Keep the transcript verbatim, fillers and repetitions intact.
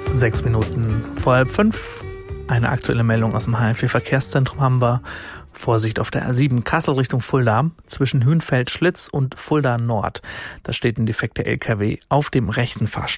Sechs Minuten vor halb fünf. Eine aktuelle Meldung aus dem H L vier-Verkehrszentrum haben wir. Vorsicht auf der A sieben Kassel Richtung Fulda zwischen Hünfeld-Schlitz und Fulda Nord. Da steht ein defekter L K W auf dem rechten Fahrstreifen.